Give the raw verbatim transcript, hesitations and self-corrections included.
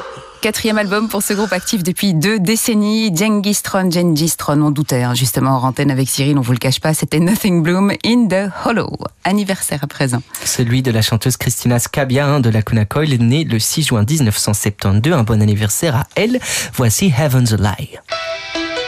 Quatrième album pour ce groupe actif depuis deux décennies. Djengistron, Djengistron, on doutait hein, justement en antenne avec Cyril, on vous le cache pas, c'était Nothing Bloom in the Hollow. Anniversaire à présent. Celui de la chanteuse Christina Scabbia hein, de Lacuna Coil, née le six juin dix-neuf cent soixante-douze. Un bon anniversaire à elle. Voici Heaven's a Lie.